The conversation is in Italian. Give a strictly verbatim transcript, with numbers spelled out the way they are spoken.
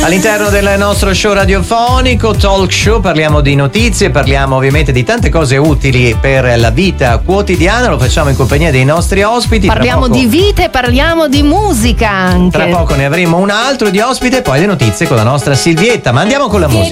All'interno del nostro show radiofonico Talk Show parliamo di notizie, parliamo ovviamente di tante cose utili per la vita quotidiana, lo facciamo in compagnia dei nostri ospiti. Parliamo poco, di vita e parliamo di musica anche. Tra poco ne avremo un altro di ospite e poi le notizie con la nostra Silvietta, ma andiamo con la musica.